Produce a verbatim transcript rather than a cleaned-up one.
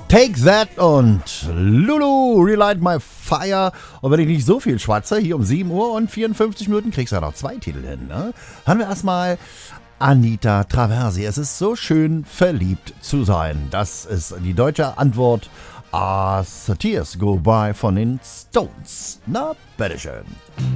Take That und Lulu, Relight My Fire. Und wenn ich nicht so viel schwatze, hier um sieben Uhr und vierundfünfzig Minuten kriegst du ja noch zwei Titel hin. Ne? Hören wir erstmal Anita Traversi. Es ist so schön, verliebt zu sein. Das ist die deutsche Antwort As the Tears Go By von den Stones. Na, bitteschön.